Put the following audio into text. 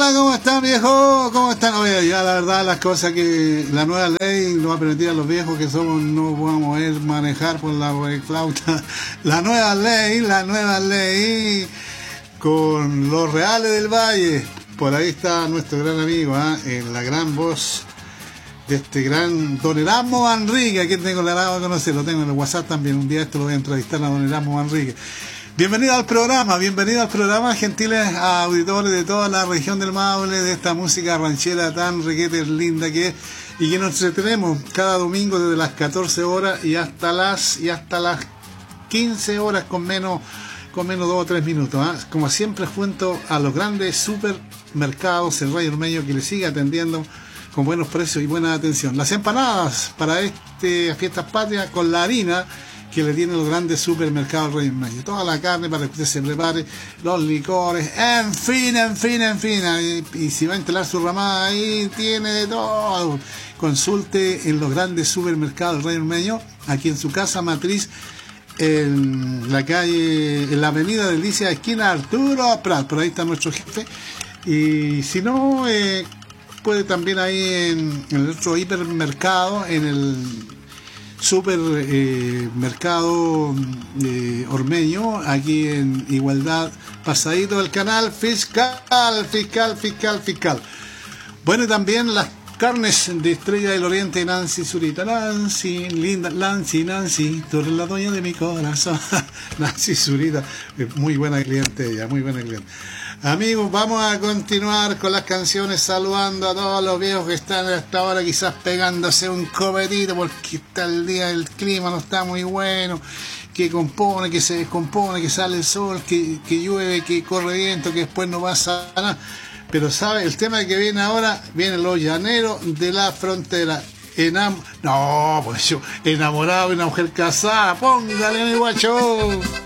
Hola, ¿cómo están, viejo? ¿Cómo están? Oye, ya la verdad las cosas que la nueva ley nos va a permitir a los viejos que somos no podamos poder manejar por la flauta. La nueva ley con los Reales del Valle. Por ahí está nuestro gran amigo, en la gran voz de este gran Don Erasmo Manrique. Aquí tengo la agrado de conocer, lo tengo en el WhatsApp también. Un día esto lo voy a entrevistar a Don Erasmo Manrique. Bienvenido al programa, gentiles auditores de toda la región del Maule, de esta música ranchera tan requete linda que es, y que nos entretenemos cada domingo desde las 14 horas y hasta las 15 horas con menos 2 o 3 minutos. Como siempre, junto a los grandes supermercados, el Rey Ormeño, que le sigue atendiendo con buenos precios y buena atención. Las empanadas para fiestas patrias con la harina que le tienen los grandes supermercados Rey Ormeño. Toda la carne para que usted se prepare, los licores, en fin. Y si va a instalar su ramada ahí, tiene de todo. Consulte en los grandes supermercados Rey Ormeño, aquí en su casa matriz, en la calle, en la avenida Delicia, esquina Arturo Prat. Por ahí está nuestro jefe. Y si no, puede también ahí en el otro hipermercado, en el supermercado Ormeño, aquí en Igualdad, pasadito del canal fiscal. Bueno, y también las carnes de Estrella del Oriente, Nancy Zurita. Nancy, linda, Nancy, tú eres la dueña de mi corazón. Nancy Zurita, muy buena cliente ella, muy buena cliente. Amigos, vamos a continuar con las canciones, saludando a todos los viejos que están a esta hora quizás pegándose un copetito porque está el día, el clima no está muy bueno, que compone, que se descompone, que sale el sol, que llueve, que corre viento, que después no pasa nada. Pero sabe, el tema que viene ahora, vienen los llaneros de la frontera. Enamorado de una mujer casada, póngale mi guacho.